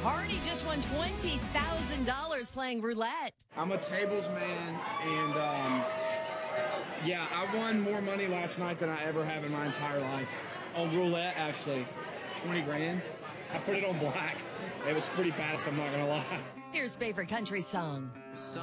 Hardy just won $20,000 playing roulette. I'm a tables man, and yeah, I won more money last night than I ever have in my entire life. On roulette, actually, 20 grand. I put it on black. It was pretty fast, I'm not gonna lie. Here's favorite country song.